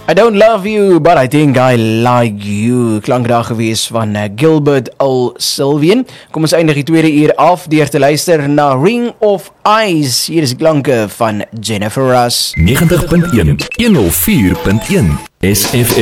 I don't love you, but I think I like you. Klank daar gewees van Gilbert O'Sullivan. Kom ons eindig die tweede uur af deur te luister na Ring of Eyes. Hier is die klanke van Jennifer Rush. 90.1 104.1 SF